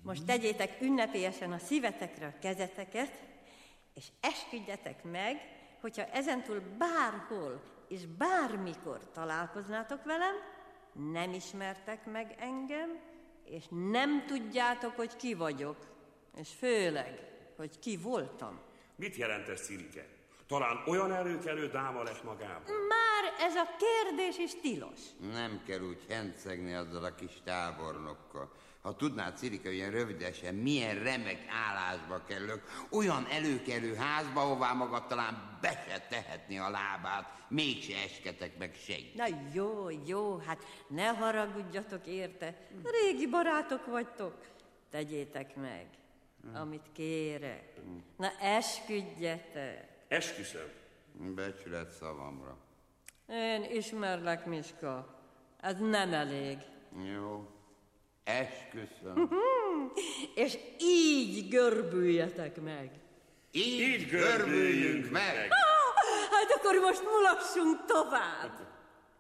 Most tegyétek ünnepélyesen a szívetekre a kezeteket, és esküdjetek meg, hogyha ezentúl bárhol és bármikor találkoznátok velem, nem ismertek meg engem, és nem tudjátok, hogy ki vagyok, és főleg, hogy ki voltam. Mit jelent ez, Cirike? Talán olyan előkelő dáma lett magában? Már ez a kérdés is tilos. Nem kell úgy hencegni azzal a kis tábornokkal. Ha tudnád, Cirike, olyan rövidesen milyen remek állásba kerülök, olyan előkelő házba, ahová maga talán be se tehetni a lábát, mégse esketek meg senki. Na jó, hát ne haragudjatok érte. Régi barátok vagytok. Tegyétek meg, amit kérek. Na esküdjetek. Esküszöm. Becsület szavamra. Én ismerlek, Miska. Ez nem elég. Jó, esküszöm. És így görbüljetek meg. Így görbüljünk meg! Hát akkor most mulassunk tovább.